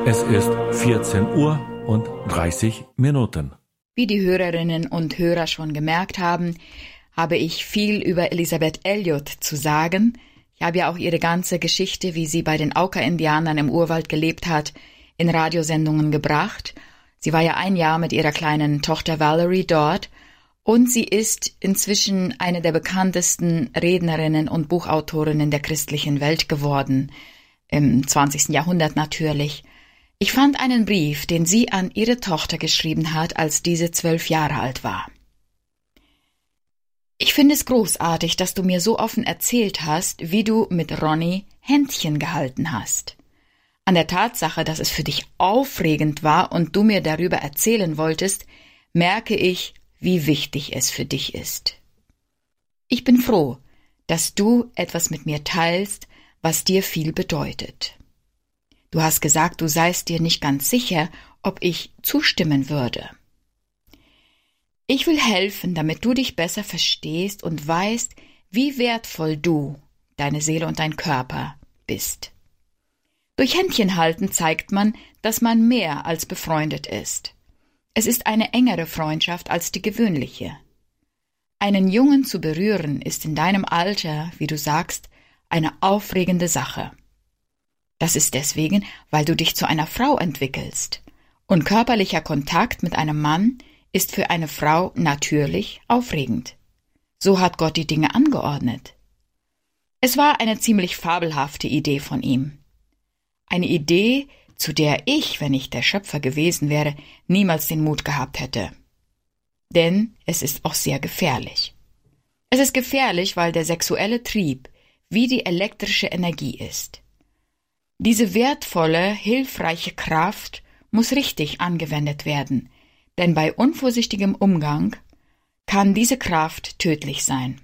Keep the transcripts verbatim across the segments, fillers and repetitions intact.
Es ist vierzehn Uhr und dreißig Minuten. Wie die Hörerinnen und Hörer schon gemerkt haben, habe ich viel über Elisabeth Elliot zu sagen. Ich habe ja auch ihre ganze Geschichte, wie sie bei den Auca-Indianern im Urwald gelebt hat, in Radiosendungen gebracht. Sie war ja ein Jahr mit ihrer kleinen Tochter Valerie dort und sie ist inzwischen eine der bekanntesten Rednerinnen und Buchautorinnen der christlichen Welt geworden, im zwanzigsten Jahrhundert natürlich. Ich fand einen Brief, den sie an ihre Tochter geschrieben hat, als diese zwölf Jahre alt war. Ich finde es großartig, dass du mir so offen erzählt hast, wie du mit Ronny Händchen gehalten hast. An der Tatsache, dass es für dich aufregend war und du mir darüber erzählen wolltest, merke ich, wie wichtig es für dich ist. Ich bin froh, dass du etwas mit mir teilst, was dir viel bedeutet. Du hast gesagt, du seist dir nicht ganz sicher, ob ich zustimmen würde. Ich will helfen, damit du dich besser verstehst und weißt, wie wertvoll du, deine Seele und dein Körper bist. Durch Händchenhalten zeigt man, dass man mehr als befreundet ist. Es ist eine engere Freundschaft als die gewöhnliche. Einen Jungen zu berühren ist in deinem Alter, wie du sagst, eine aufregende Sache. Das ist deswegen, weil du dich zu einer Frau entwickelst. Und körperlicher Kontakt mit einem Mann ist für eine Frau natürlich aufregend. So hat Gott die Dinge angeordnet. Es war eine ziemlich fabelhafte Idee von ihm. Eine Idee, zu der ich, wenn ich der Schöpfer gewesen wäre, niemals den Mut gehabt hätte. Denn es ist auch sehr gefährlich. Es ist gefährlich, weil der sexuelle Trieb wie die elektrische Energie ist. Diese wertvolle, hilfreiche Kraft muss richtig angewendet werden, denn bei unvorsichtigem Umgang kann diese Kraft tödlich sein.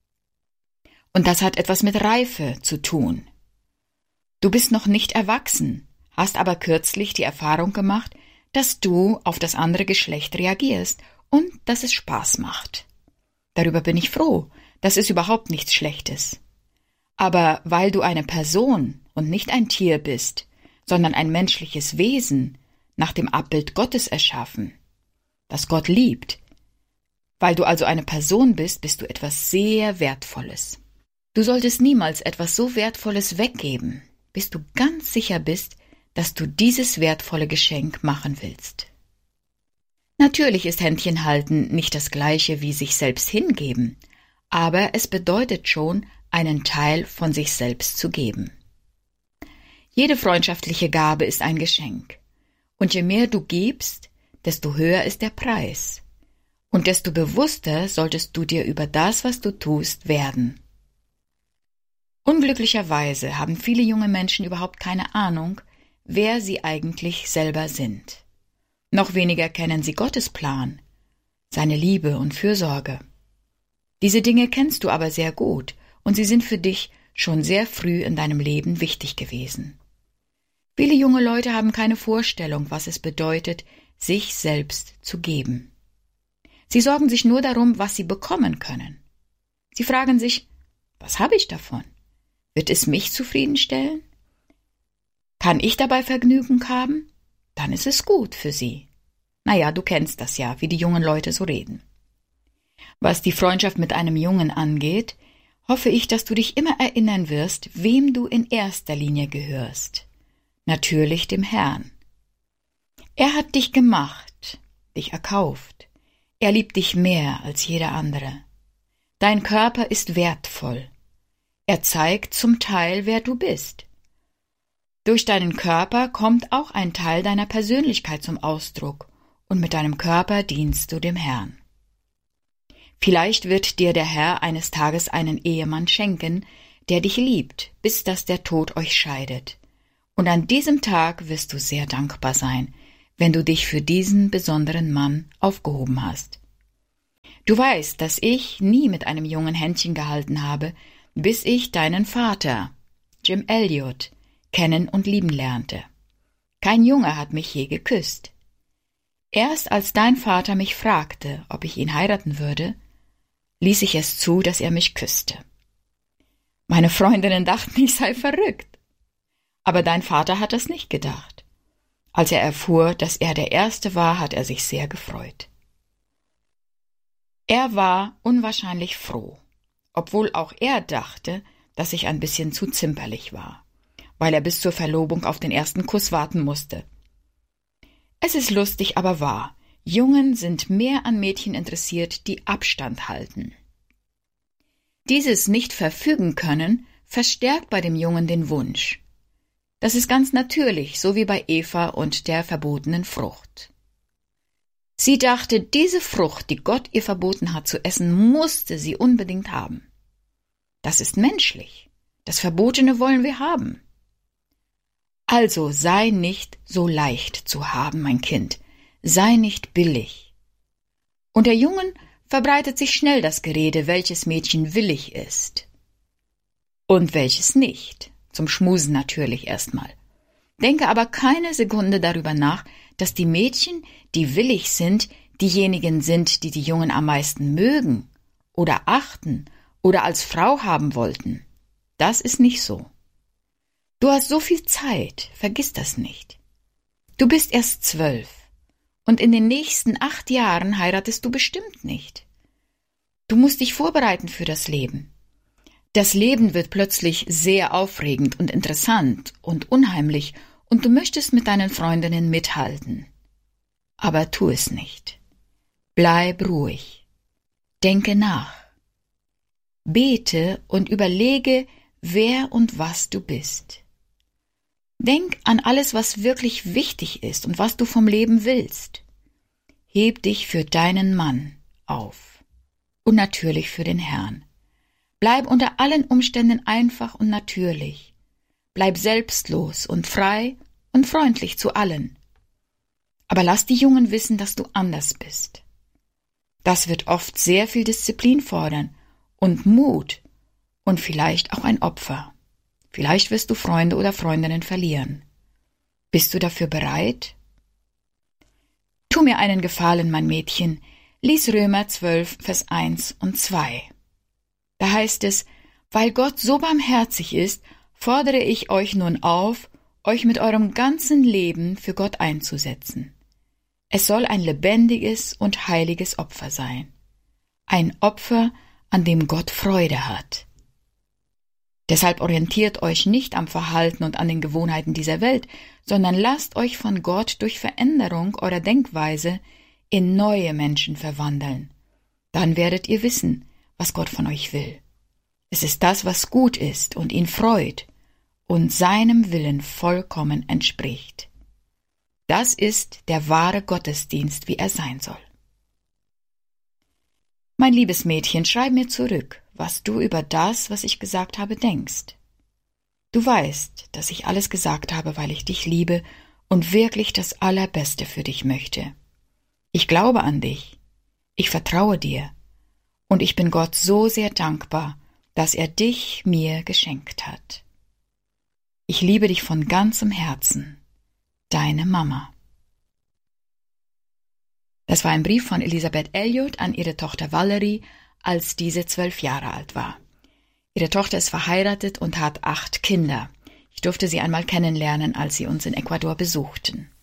Und das hat etwas mit Reife zu tun. Du bist noch nicht erwachsen, hast aber kürzlich die Erfahrung gemacht, dass du auf das andere Geschlecht reagierst und dass es Spaß macht. Darüber bin ich froh, das ist überhaupt nichts Schlechtes. Aber weil du eine Person und nicht ein Tier bist, sondern ein menschliches Wesen, nach dem Abbild Gottes erschaffen, das Gott liebt, weil du also eine Person bist, bist du etwas sehr Wertvolles. Du solltest niemals etwas so Wertvolles weggeben, bis du ganz sicher bist, dass du dieses wertvolle Geschenk machen willst. Natürlich ist Händchenhalten nicht das Gleiche wie sich selbst hingeben, aber es bedeutet schon, einen Teil von sich selbst zu geben. Jede freundschaftliche Gabe ist ein Geschenk. Und je mehr du gibst, desto höher ist der Preis. Und desto bewusster solltest du dir über das, was du tust, werden. Unglücklicherweise haben viele junge Menschen überhaupt keine Ahnung, wer sie eigentlich selber sind. Noch weniger kennen sie Gottes Plan, seine Liebe und Fürsorge. Diese Dinge kennst du aber sehr gut und sie sind für dich schon sehr früh in deinem Leben wichtig gewesen. Viele junge Leute haben keine Vorstellung, was es bedeutet, sich selbst zu geben. Sie sorgen sich nur darum, was sie bekommen können. Sie fragen sich, was habe ich davon? Wird es mich zufriedenstellen? Kann ich dabei Vergnügen haben? Dann ist es gut für sie. Naja, du kennst das ja, wie die jungen Leute so reden. Was die Freundschaft mit einem Jungen angeht, hoffe ich, dass du dich immer erinnern wirst, wem du in erster Linie gehörst. Natürlich dem Herrn. Er hat dich gemacht, dich erkauft. Er liebt dich mehr als jeder andere. Dein Körper ist wertvoll. Er zeigt zum Teil, wer du bist. Durch deinen Körper kommt auch ein Teil deiner Persönlichkeit zum Ausdruck und mit deinem Körper dienst du dem Herrn. Vielleicht wird dir der Herr eines Tages einen Ehemann schenken, der dich liebt, bis dass der Tod euch scheidet. Und an diesem Tag wirst du sehr dankbar sein, wenn du dich für diesen besonderen Mann aufgehoben hast. Du weißt, dass ich nie mit einem Jungen Händchen gehalten habe, bis ich deinen Vater, Jim Elliot, kennen und lieben lernte. Kein Junge hat mich je geküsst. Erst als dein Vater mich fragte, ob ich ihn heiraten würde, ließ ich es zu, dass er mich küsste. Meine Freundinnen dachten, ich sei verrückt. Aber dein Vater hat das nicht gedacht. Als er erfuhr, dass er der Erste war, hat er sich sehr gefreut. Er war unwahrscheinlich froh, obwohl auch er dachte, dass ich ein bisschen zu zimperlich war, weil er bis zur Verlobung auf den ersten Kuss warten musste. Es ist lustig, aber wahr. Jungen sind mehr an Mädchen interessiert, die Abstand halten. Dieses nicht verfügen können verstärkt bei dem Jungen den Wunsch. Das ist ganz natürlich, so wie bei Eva und der verbotenen Frucht. Sie dachte, diese Frucht, die Gott ihr verboten hat zu essen, musste sie unbedingt haben. Das ist menschlich. Das Verbotene wollen wir haben. Also sei nicht so leicht zu haben, mein Kind. Sei nicht billig. Unter Jungen verbreitet sich schnell das Gerede, welches Mädchen willig ist. Und welches nicht. Zum Schmusen natürlich erstmal. Denke aber keine Sekunde darüber nach, dass die Mädchen, die willig sind, diejenigen sind, die die Jungen am meisten mögen oder achten oder als Frau haben wollten. Das ist nicht so. Du hast so viel Zeit, vergiss das nicht. Du bist erst zwölf und in den nächsten acht Jahren heiratest du bestimmt nicht. Du musst dich vorbereiten für das Leben. Das Leben wird plötzlich sehr aufregend und interessant und unheimlich und du möchtest mit deinen Freundinnen mithalten. Aber tu es nicht. Bleib ruhig. Denke nach. Bete und überlege, wer und was du bist. Denk an alles, was wirklich wichtig ist und was du vom Leben willst. Heb dich für deinen Mann auf und natürlich für den Herrn. Bleib unter allen Umständen einfach und natürlich. Bleib selbstlos und frei und freundlich zu allen. Aber lass die Jungen wissen, dass du anders bist. Das wird oft sehr viel Disziplin fordern und Mut und vielleicht auch ein Opfer. Vielleicht wirst du Freunde oder Freundinnen verlieren. Bist du dafür bereit? Tu mir einen Gefallen, mein Mädchen, lies Römer zwölf, Vers eins und zwei. Da heißt es, weil Gott so barmherzig ist, fordere ich euch nun auf, euch mit eurem ganzen Leben für Gott einzusetzen. Es soll ein lebendiges und heiliges Opfer sein. Ein Opfer, an dem Gott Freude hat. Deshalb orientiert euch nicht am Verhalten und an den Gewohnheiten dieser Welt, sondern lasst euch von Gott durch Veränderung eurer Denkweise in neue Menschen verwandeln. Dann werdet ihr wissen, was Gott von euch will. Es ist das, was gut ist und ihn freut und seinem Willen vollkommen entspricht. Das ist der wahre Gottesdienst, wie er sein soll. Mein liebes Mädchen, schreib mir zurück, was du über das, was ich gesagt habe, denkst. Du weißt, dass ich alles gesagt habe, weil ich dich liebe und wirklich das Allerbeste für dich möchte. Ich glaube an dich, ich vertraue dir und ich bin Gott so sehr dankbar, dass er dich mir geschenkt hat. Ich liebe dich von ganzem Herzen. Deine Mama. Das war ein Brief von Elisabeth Elliot an ihre Tochter Valerie, als diese zwölf Jahre alt war. Ihre Tochter ist verheiratet und hat acht Kinder. Ich durfte sie einmal kennenlernen, als sie uns in Ecuador besuchten.